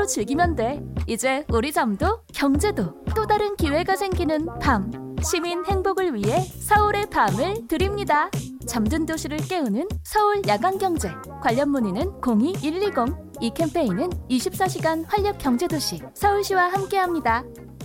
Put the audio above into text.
마음대로 즐기면 돼. 이제 우리 잠도 경제도 또 다른 기회가 생기는 밤. 시민 행복을 위해 서울의 밤을 드립니다. 잠든 도시를 깨우는 서울 야간경제. 관련 문의는 02-120. 이 캠페인은 24시간 활력 경제도시 서울시와 함께합니다.